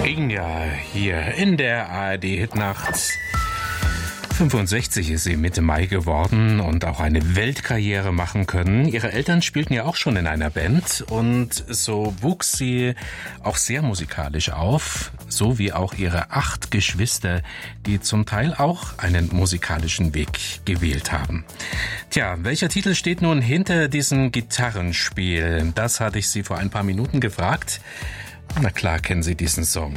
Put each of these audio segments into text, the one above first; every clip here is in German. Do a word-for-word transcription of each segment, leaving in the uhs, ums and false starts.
Inga hier in der A R D-Hitnacht. fünfundsechzig ist sie Mitte Mai geworden und auch eine Weltkarriere machen können. Ihre Eltern spielten ja auch schon in einer Band und so wuchs sie auch sehr musikalisch auf, so wie auch ihre acht Geschwister, die zum Teil auch einen musikalischen Weg gewählt haben. Tja, welcher Titel steht nun hinter diesem Gitarrenspiel? Das hatte ich Sie vor ein paar Minuten gefragt. Na klar, kennen Sie diesen Song.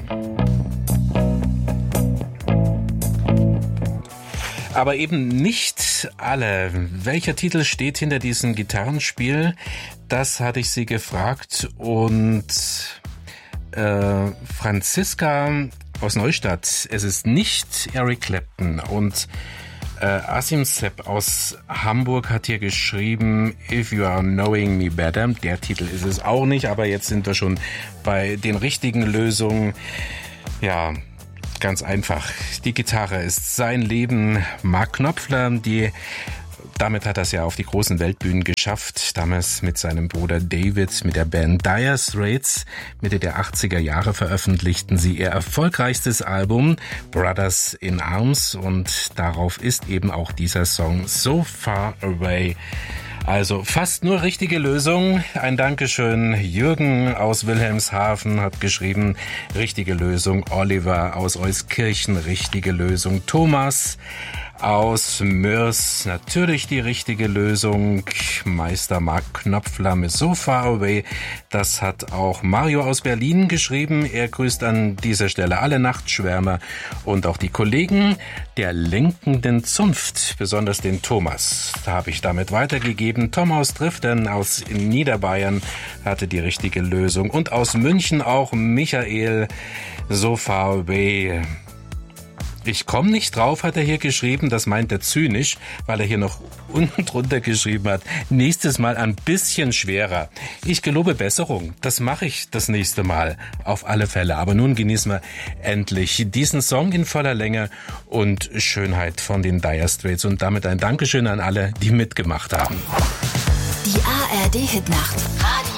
Aber eben nicht alle. Welcher Titel steht hinter diesem Gitarrenspiel? Das hatte ich Sie gefragt. Und äh, Franziska aus Neustadt, es ist nicht Eric Clapton. Und äh, Asim Sepp aus Hamburg hat hier geschrieben, If You Are Knowing Me Better. Der Titel ist es auch nicht, aber jetzt sind wir schon bei den richtigen Lösungen. Ja, ganz einfach. Die Gitarre ist sein Leben. Mark Knopfler, die, damit hat er es ja auf die großen Weltbühnen geschafft. Damals mit seinem Bruder David, mit der Band Dire Straits. Mitte der achtziger Jahre veröffentlichten sie ihr erfolgreichstes Album Brothers in Arms und darauf ist eben auch dieser Song So Far Away. Also fast nur richtige Lösung. Ein Dankeschön. Jürgen aus Wilhelmshaven hat geschrieben, richtige Lösung. Oliver aus Euskirchen, richtige Lösung. Thomas aus Mörs, natürlich die richtige Lösung. Meister Mark Knopfler mit So Far Away. Das hat auch Mario aus Berlin geschrieben. Er grüßt an dieser Stelle alle Nachtschwärmer und auch die Kollegen der lenkenden Zunft, besonders den Thomas. Da habe ich damit weitergegeben. Tom aus Triften aus Niederbayern hatte die richtige Lösung. Und aus München auch Michael, So Far Away. Ich komme nicht drauf, hat er hier geschrieben. Das meint er zynisch, weil er hier noch unten drunter geschrieben hat. Nächstes Mal ein bisschen schwerer. Ich gelobe Besserung. Das mache ich das nächste Mal. Auf alle Fälle. Aber nun genießen wir endlich diesen Song in voller Länge und Schönheit von den Dire Straits. Und damit ein Dankeschön an alle, die mitgemacht haben. Die A R D-Hitnacht.